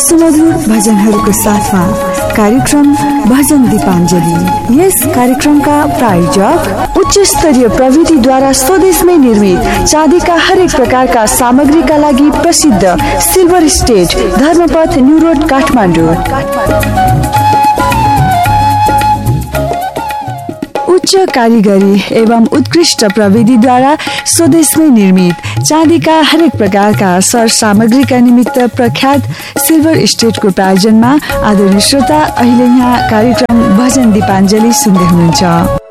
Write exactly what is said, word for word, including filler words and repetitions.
सुमधुर भजनहरूको साथमा कार्यक्रम भजन दीपाञ्जली। यस कार्यक्रमका प्रायोजक उच्च स्तरीय प्रविधिद्वारा स्वदेशमै निर्मित चाँदीका हरेक प्रकारका सामग्रीका लागि प्रसिद्ध silver state, Dharmapath, new road, Kathmandu. उच्च कारिगरी एवं उत्कृष्ट प्रविधिद्वारा स्वदेशमै निर्मित चाँदीका हरेक प्रकारका सर सामग्रीका निमित्त प्रख्यात सिल्भर स्टेटको प्रायोजनमा आदरणीय श्रोता, अहिले यहाँ कार्यक्रम भजन दीपाञ्जली सुन्दै हुनुहुन्छ।